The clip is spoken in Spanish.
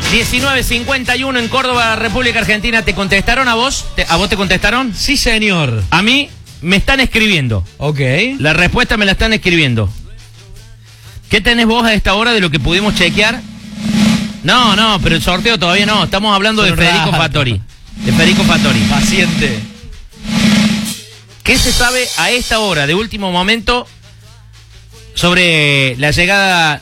19:51 en Córdoba, República Argentina. ¿Te contestaron a vos? ¿A vos te contestaron? Sí, señor. A mí me están escribiendo. Ok. La respuesta me la están escribiendo. ¿Qué tenés vos a esta hora de lo que pudimos chequear? No, pero el sorteo todavía no. Estamos hablando de Federico Fattori. De Federico Fattori. Paciente. ¿Qué se sabe a esta hora de último momento sobre la llegada